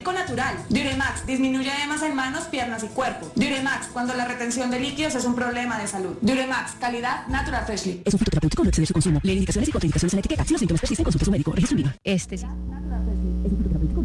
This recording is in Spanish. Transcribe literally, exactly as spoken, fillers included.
Natural. Duremax disminuye edemas en manos, piernas y cuerpo. Duremax, cuando la retención de líquidos es un problema de salud. Duremax, calidad Natural Freshly. Es un fruto terapéutico, no exceder su consumo. Leer indicaciones y contraindicaciones en la etiqueta. Si los síntomas persisten, consulte a su médico. Registro INVIMA. Este sí.